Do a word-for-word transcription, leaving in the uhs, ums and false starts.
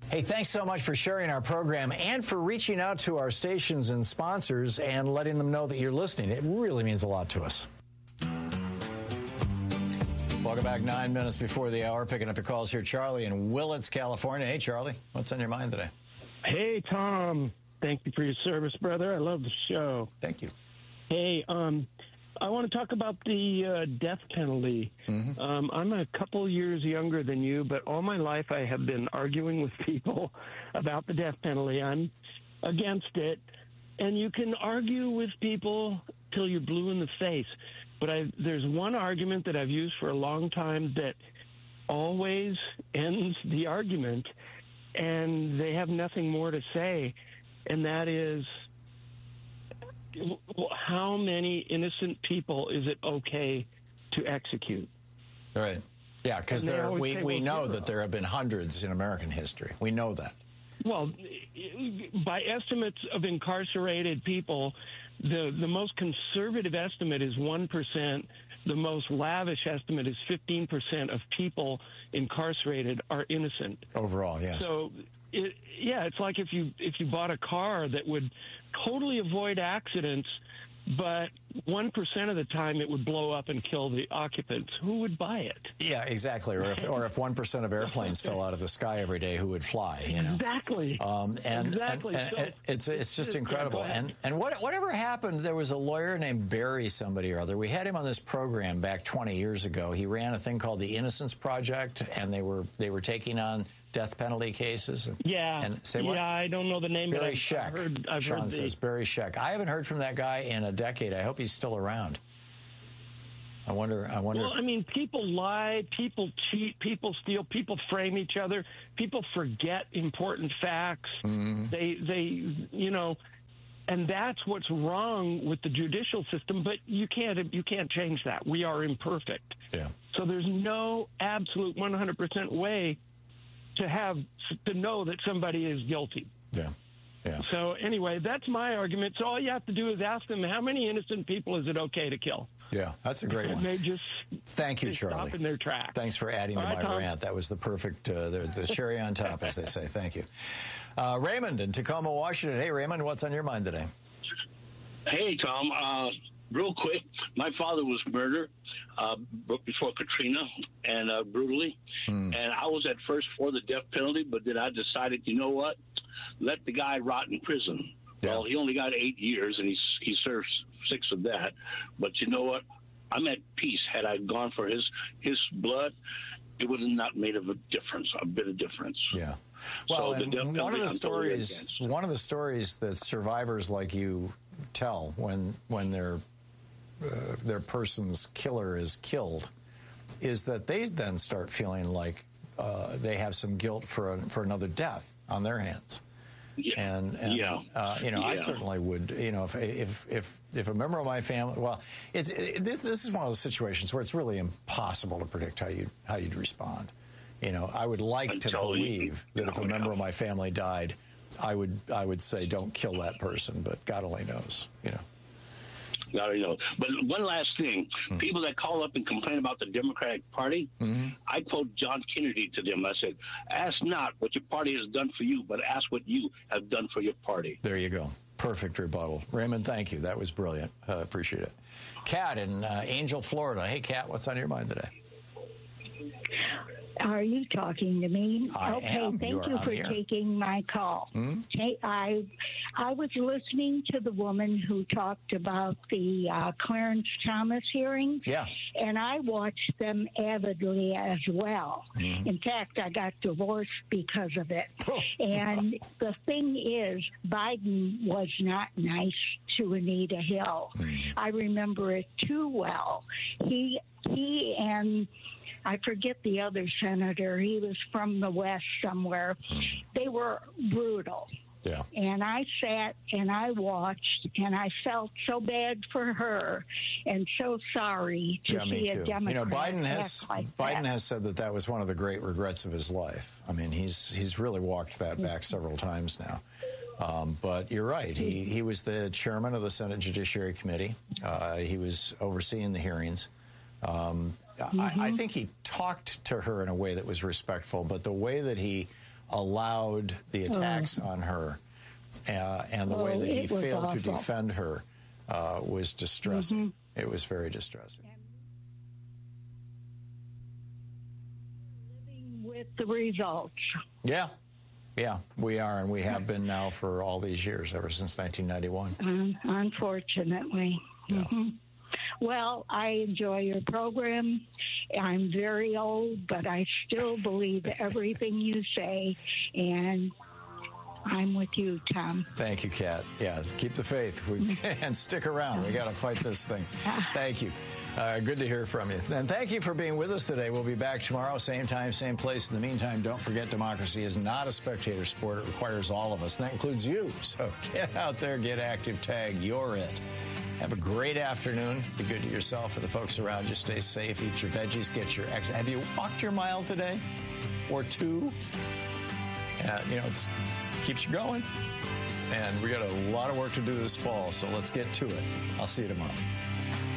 Hey, thanks so much for sharing our program and for reaching out to our stations and sponsors and letting them know that you're listening. It really means a lot to us. Welcome back. Nine minutes before the hour. Picking up your calls here. Charlie in Willits, California. Hey, Charlie. What's on your mind today? Hey, Tom. Thank you for your service, brother. I love the show. Thank you. Hey, um, I want to talk about the uh, death penalty. Mm-hmm. Um, I'm a couple years younger than you, but all my life I have been arguing with people about the death penalty. I'm against it. And you can argue with people till you're blue in the face. But I, there's one argument that I've used for a long time that always ends the argument, and they have nothing more to say, and that is, how many innocent people is it okay to execute? Right. Yeah, because we, say, we well, know zero. that there have been hundreds in American history. We know that. Well, by estimates of incarcerated people, the, the most conservative estimate is one percent. The most lavish estimate is fifteen percent of people incarcerated are innocent. Overall, yes. So, it, yeah, it's like if you if you bought a car that would totally avoid accidents, but one percent of the time it would blow up and kill the occupants. Who would buy it? Yeah, exactly. Or if or if one percent of airplanes fell out of the sky every day, who would fly? You know? Exactly. Um, and, exactly. And, and, so, and it's it's just incredible. And and what whatever happened? There was a lawyer named Barry somebody or other. We had him on this program back twenty years ago. He ran a thing called the Innocence Project, and they were they were taking on death penalty cases. And, yeah. And say what? Yeah, I don't know the name. Barry but Scheck. I've heard, I've Sean heard says the... Barry Scheck. I haven't heard from that guy in a decade. I hope he's still around. I wonder. I wonder. Well, if... I mean, people lie, people cheat, people steal, people frame each other, people forget important facts. Mm-hmm. They, they, you know, and that's what's wrong with the judicial system. But you can't, you can't change that. We are imperfect. Yeah. So there's no absolute one hundred percent way to have to know that somebody is guilty. Yeah. Yeah. So anyway, that's my argument. So all you have to do is ask them, how many innocent people is it okay to kill? Yeah, that's a great and one. They just Thank you, Charlie. Stop in their tracks. Thanks for adding all to right, my Tom. rant. That was the perfect, uh, the, the cherry on top, as they say. Thank you. Uh, Raymond in Tacoma, Washington. Hey, Raymond, what's on your mind today? Hey, Tom. Uh, real quick, my father was murdered uh, before Katrina, and uh, brutally. Mm. And I was at first for the death penalty, but then I decided, you know what? Let the guy rot in prison. Yeah. Well, he only got eight years, and he's, he served six of that. But you know what? I'm at peace. Had I gone for his his blood, it would have not made of a difference, a bit of difference. Yeah. Well, so and the one of the I'm stories, totally one of the stories that survivors like you tell when when their uh, their person's killer is killed, is that they then start feeling like uh, they have some guilt for a, for another death on their hands. Yeah. And, and yeah. uh, you know, yeah. I certainly would, you know, if if if if a member of my family, well, it's it, this, this is one of those situations where it's really impossible to predict how you how you'd respond. You know, I would like I'm to totally, believe that if a member yeah. of my family died, I would I would say don't kill that person, but God only knows, you know. God only knows. But one last thing, mm-hmm. people that call up and complain about the Democratic Party, mm-hmm. I quote John Kennedy to them. I said, ask not what your party has done for you, but ask what you have done for your party. There you go. Perfect rebuttal. Raymond, thank you. That was brilliant. I uh, appreciate it. Kat in uh, Angel, Florida. Hey, Kat, what's on your mind today? Are you talking to me? I okay, am. thank you, you for taking my call. Hmm? I I was listening to the woman who talked about the uh, Clarence Thomas hearings, yeah. and I watched them avidly as well. Mm-hmm. In fact, I got divorced because of it. And the thing is, Biden was not nice to Anita Hill. Mm-hmm. I remember it too well. He he and I forget the other senator. He was from the West somewhere. They were brutal. Yeah. And I sat and I watched, and I felt so bad for her and so sorry to yeah, see me too. a Democrat You know, Biden has like Biden that. has said that that was one of the great regrets of his life. I mean, he's he's really walked that back several times now. Um, but you're right. He he was the chairman of the Senate Judiciary Committee. Uh, he was overseeing the hearings. Um, mm-hmm. I, I think he talked to her in a way that was respectful, but the way that he allowed the attacks oh. on her uh, and the oh, way that he failed awful. to defend her uh, was distressing. Mm-hmm. It was very distressing. Living with the results. Yeah. Yeah, we are, and we have been now for all these years, ever since nineteen ninety-one. Um, unfortunately. Yeah. Mm-hmm. Well, I enjoy your program. I'm very old, but I still believe everything you say, and I'm with you, Tom. Thank you, Kat. Yeah, keep the faith we, and stick around. We got to fight this thing. Thank you. Uh, good to hear from you. And thank you for being with us today. We'll be back tomorrow, same time, same place. In the meantime, don't forget democracy is not a spectator sport. It requires all of us, and that includes you. So get out there, get active, tag, you're it. Have a great afternoon. Be good to yourself and the folks around you. Stay safe. Eat your veggies. Get your exercise. Have you walked your mile today? Or two? Uh, you know, it keeps you going. And we got a lot of work to do this fall, so let's get to it. I'll see you tomorrow.